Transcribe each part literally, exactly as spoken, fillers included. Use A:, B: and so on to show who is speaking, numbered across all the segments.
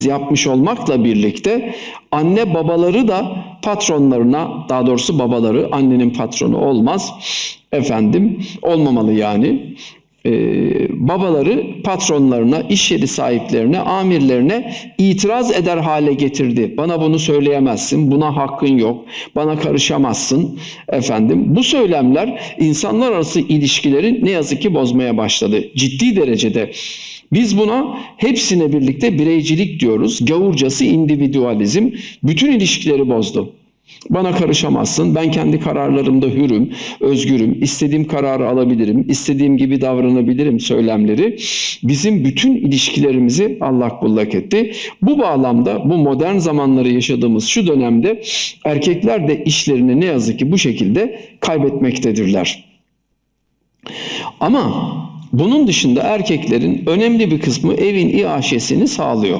A: yapmış olmakla birlikte anne babaları da patronlarına, daha doğrusu babaları annenin patronu olmaz efendim, olmamalı yani. Ee, babaları patronlarına, iş yeri sahiplerine, amirlerine itiraz eder hale getirdi. Bana bunu söyleyemezsin, buna hakkın yok, bana karışamazsın efendim. Bu söylemler insanlar arası ilişkileri ne yazık ki bozmaya başladı. Ciddi derecede. Biz buna hepsine birlikte bireycilik diyoruz. Gavurcası individualizm bütün ilişkileri bozdu. Bana karışamazsın, ben kendi kararlarımda hürüm, özgürüm, istediğim kararı alabilirim, istediğim gibi davranabilirim söylemleri bizim bütün ilişkilerimizi allak bullak etti. Bu bağlamda bu modern zamanları yaşadığımız şu dönemde erkekler de işlerini ne yazık ki bu şekilde kaybetmektedirler. Ama bunun dışında erkeklerin önemli bir kısmı evin iaşesini sağlıyor.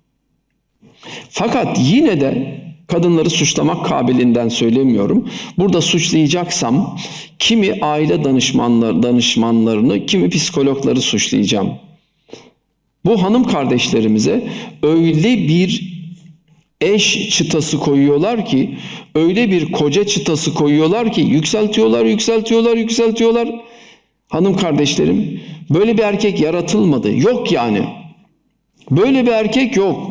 A: Fakat yine de kadınları suçlamak kabiliğinden söylemiyorum. Burada suçlayacaksam kimi aile danışmanları, danışmanlarını, kimi psikologları suçlayacağım. Bu hanım kardeşlerimize öyle bir eş çıtası koyuyorlar ki, öyle bir koca çıtası koyuyorlar ki yükseltiyorlar, yükseltiyorlar, yükseltiyorlar. Hanım kardeşlerim, böyle bir erkek yaratılmadı. Yok yani. Böyle bir erkek yok.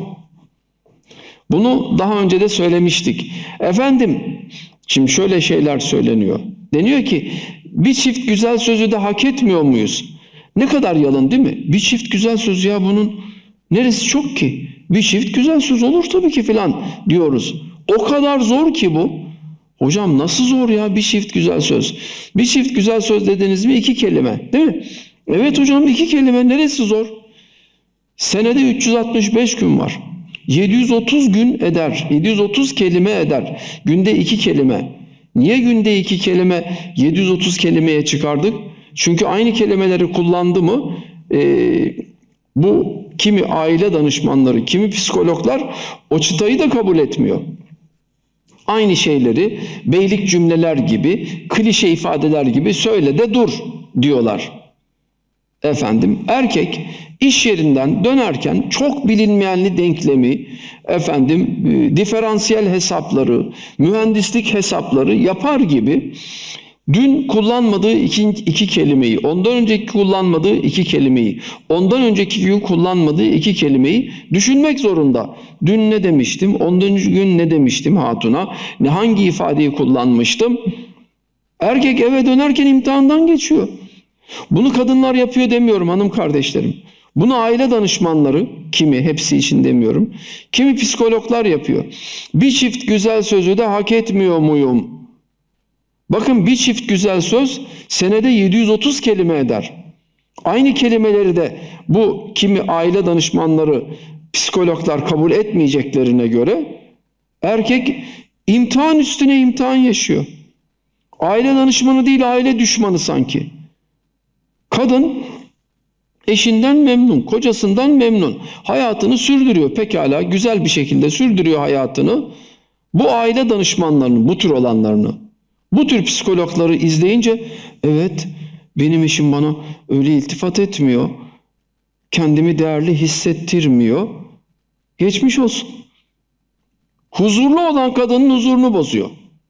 A: Bunu daha önce de söylemiştik. Efendim, şimdi şöyle şeyler söyleniyor. Deniyor ki bir çift güzel sözü de hak etmiyor muyuz? Ne kadar yalan değil mi? Bir çift güzel söz ya, bunun neresi çok ki? Bir çift güzel söz olur tabii ki filan diyoruz. O kadar zor ki bu. Hocam nasıl zor ya bir çift güzel söz? Bir çift güzel söz dediniz mi iki kelime değil mi? Evet hocam, iki kelime, neresi zor? Senede üç yüz altmış beş gün var. yedi yüz otuz gün eder. yedi yüz otuz kelime eder. Günde iki kelime. Niye günde iki kelime yedi yüz otuz kelimeye çıkardık? Çünkü aynı kelimeleri kullandı mı ee, bu kimi aile danışmanları, kimi psikologlar o çıtayı da kabul etmiyor. Aynı şeyleri beylik cümleler gibi, klişe ifadeler gibi söyle de dur diyorlar. Efendim, erkek iş yerinden dönerken çok bilinmeyenli denklemi, efendim diferansiyel hesapları, mühendislik hesapları yapar gibi dün kullanmadığı iki, iki kelimeyi, ondan önceki kullanmadığı iki kelimeyi, ondan önceki gün kullanmadığı iki kelimeyi düşünmek zorunda. Dün ne demiştim, ondan önceki gün ne demiştim hatuna, ne hangi ifadeyi kullanmıştım. Erkek eve dönerken imtihandan geçiyor. Bunu kadınlar yapıyor demiyorum hanım kardeşlerim. Bunu aile danışmanları, kimi, hepsi için demiyorum, kimi psikologlar yapıyor. Bir çift güzel sözü de hak etmiyor muyum? Bakın, bir çift güzel söz senede yedi yüz otuz kelime eder. Aynı kelimeleri de bu kimi aile danışmanları, psikologlar kabul etmeyeceklerine göre erkek imtihan üstüne imtihan yaşıyor. Aile danışmanı değil, aile düşmanı sanki. Kadın eşinden memnun, kocasından memnun. Hayatını sürdürüyor. Pekala, güzel bir şekilde sürdürüyor hayatını. Bu aile danışmanlarını, bu tür olanlarını, bu tür psikologları izleyince, evet benim eşim bana öyle iltifat etmiyor, kendimi değerli hissettirmiyor. Geçmiş olsun. Huzurlu olan kadının huzurunu bozuyor.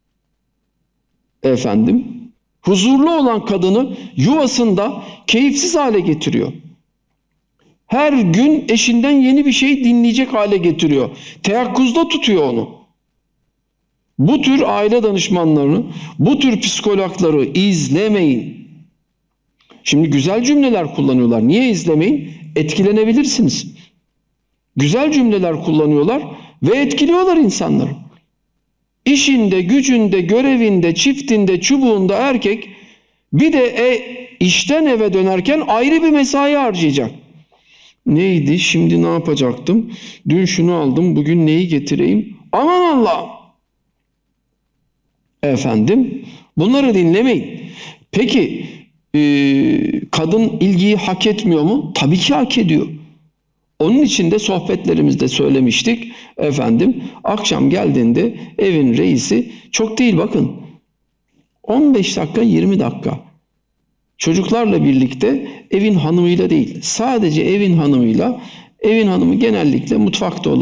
A: Efendim, huzurlu olan kadını yuvasında keyifsiz hale getiriyor. Her gün eşinden yeni bir şey dinleyecek hale getiriyor. Teyakkuzda tutuyor onu. Bu tür aile danışmanlarını, bu tür psikologları izlemeyin. Şimdi güzel cümleler kullanıyorlar. Niye izlemeyin? Etkilenebilirsiniz. Güzel cümleler kullanıyorlar ve etkiliyorlar insanları. İşinde, gücünde, görevinde, çiftinde, çubuğunda erkek bir de e, işten eve dönerken ayrı bir mesai harcayacak. Neydi? Şimdi ne yapacaktım? Dün şunu aldım, bugün neyi getireyim? Aman Allah'ım! Efendim, bunları dinlemeyin. Peki, e, kadın ilgiyi hak etmiyor mu? Tabii ki hak ediyor. Onun için de sohbetlerimizde söylemiştik. Efendim, akşam geldiğinde evin reisi çok değil, bakın on beş dakika, yirmi dakika çocuklarla birlikte, evin hanımıyla değil, sadece evin hanımıyla Evin hanımı genellikle mutfakta olur.